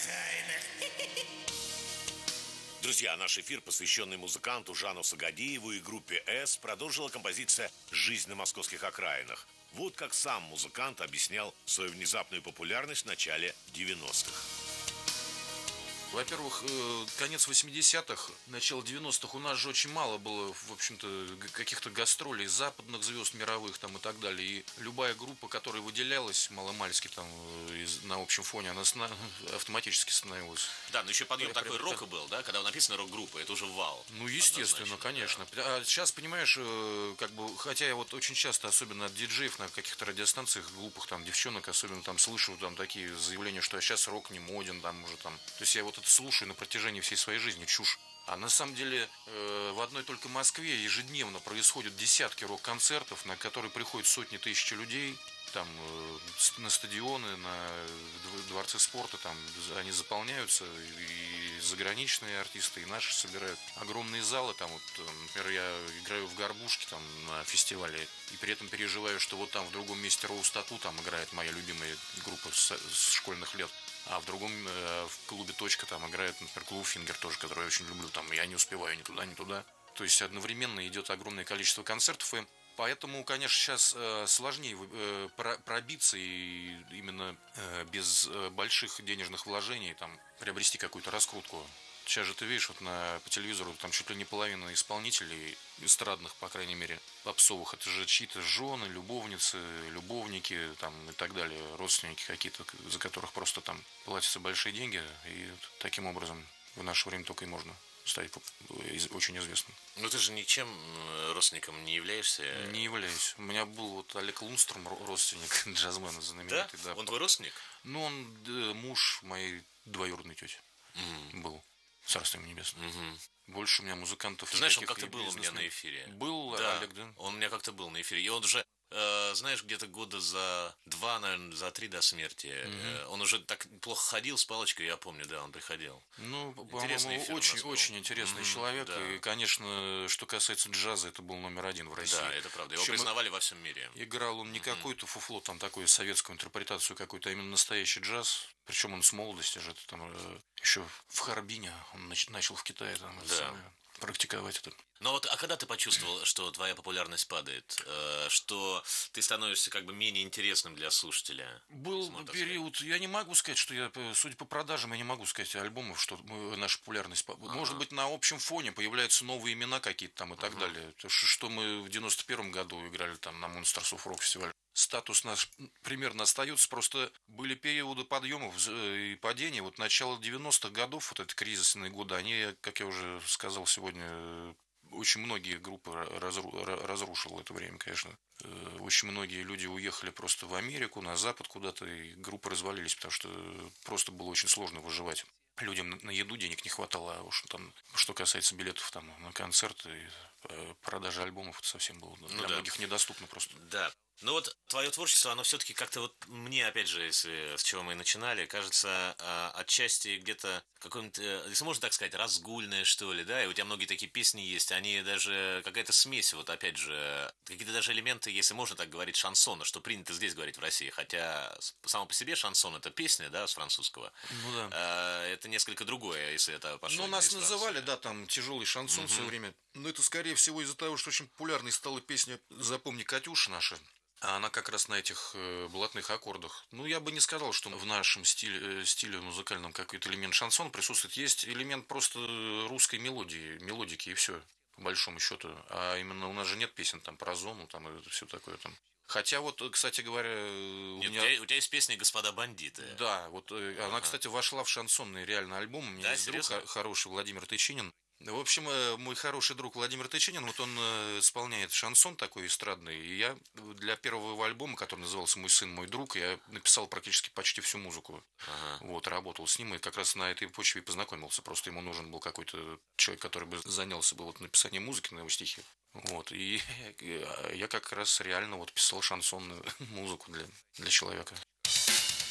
Друзья, наш эфир, посвященный музыканту Жану Сагадееву и группе «С», продолжила композиция «Жизнь на московских окраинах». Вот как сам музыкант объяснял свою внезапную популярность в начале 90-х. Во-первых, конец 80-х, начало 90-х у нас же очень мало было, в общем-то, каких-то гастролей западных звезд мировых там и так далее. И любая группа, которая выделялась маломальски там на общем фоне, она автоматически становилась. Да, но еще подъем такой рока был, да, когда написано рок-группа, это уже вау. Ну, естественно, конечно. Да. А сейчас, понимаешь, как бы, хотя я вот очень часто, особенно от диджеев на каких-то радиостанциях глупых там девчонок, особенно там слышу там такие заявления, что сейчас рок не моден, там уже там. То есть я вот это слушаю на протяжении всей своей жизни, чушь. А на самом деле в одной только Москве ежедневно происходят десятки рок-концертов, на которые приходят сотни тысяч людей, там на стадионы, на дворцы спорта, там они заполняются, и заграничные артисты, и наши собирают огромные залы, там вот, например, я играю в Горбушке там на фестивале, и при этом переживаю, что вот там в другом месте Роустату там играет моя любимая группа с школьных лет. А в другом, в клубе «Точка» там играет, например, Клоуфингер тоже, который я очень люблю, там я не успеваю ни туда, ни туда. То есть одновременно идет огромное количество концертов, и поэтому, конечно, сейчас сложнее пробиться и именно без больших денежных вложений там приобрести какую-то раскрутку. Сейчас же ты видишь, вот по телевизору там чуть ли не половина исполнителей эстрадных, по крайней мере, попсовых, это же чьи-то жены, любовницы, любовники там и так далее, родственники какие-то, за которых просто там платятся большие деньги, и таким образом в наше время только и можно стать очень известным. Ну ты же ничем родственником не являешься? Не являюсь. У меня был вот Олег Лунстром, родственник джазмена знаменитый. Да? Он твой родственник? Ну, он муж моей двоюродной тети был. Царство ему небесное. Больше у меня музыкантов. Ты знаешь, он как-то был у меня на эфире. Был, да, Олег, да? Он у меня как-то был на эфире. И он уже, знаешь, где-то года за 2, наверное, за 3 до смерти. Он уже так плохо ходил с палочкой, я помню, да, он приходил. Ну, по-моему, очень интересный человек. Да. И, конечно, что касается джаза, это был номер один в России. Да, это правда. Его признавали во всем мире. Играл он не какой-то фуфло, там такую советскую интерпретацию какую-то, а именно настоящий джаз. Причем он с молодости же, это, там, еще в Харбине он начал в Китае там, практиковать это. Ну вот, а когда ты почувствовал, что твоя популярность падает, что ты становишься как бы менее интересным для слушателя? Был период, я не могу сказать, что я, судя по продажам, я не могу сказать альбомов, что наша популярность, может быть, на общем фоне появляются новые имена какие-то там и так далее. То, что мы в 91-м году играли там на Monsters of Rock фестивале. Статус наш примерно остается, просто были периоды подъемов и падений. Вот начало 90-х годов, вот эти кризисные годы, они, как я уже сказал сегодня, очень многие группы разрушило это время, конечно. Очень многие люди уехали просто в Америку, на Запад куда-то, и группы развалились, потому что просто было очень сложно выживать. Людям на еду денег не хватало, а уж там, что касается билетов там, на концерты, продажа альбомов, это совсем было для многих недоступно просто. Да. Ну вот твое творчество, оно все-таки как-то вот мне, опять же, если с чего мы и начинали, кажется, отчасти где-то какое-то, если можно так сказать, разгульное, что ли, да, и у тебя многие такие песни есть, они даже какая-то смесь, вот опять же, какие-то даже элементы, если можно так говорить, шансона, что принято здесь говорить в России, хотя само по себе шансон — это песня, да, с французского. Ну да. Это несколько другое, если это пошло. Ну, нас называли, да, там, тяжелый шансон все время. Но это, скорее всего, из-за того, что очень популярной стала песня «Запомни, Катюша» наша. А она как раз на этих блатных аккордах. Ну, я бы не сказал, что в нашем стиле музыкальном какой-то элемент шансона присутствует. Есть элемент просто русской мелодики, и все, по большому счету. А именно у нас же нет песен там про зону, там и все такое там. Хотя вот, кстати говоря, у тебя есть песня «Господа бандиты». Да, вот она, кстати, вошла в шансонный реально альбом. У меня есть друг хороший, Владимир Тычинин. В общем, мой хороший друг Владимир Тычинин, вот он исполняет шансон такой эстрадный. И я для первого его альбома, который назывался «Мой сын, мой друг», я написал практически почти всю музыку. Вот, работал с ним и как раз на этой почве и познакомился. Просто ему нужен был какой-то человек, который бы занялся бы вот написанием музыки на его стихи. Вот, и я как раз реально вот писал шансонную музыку для человека.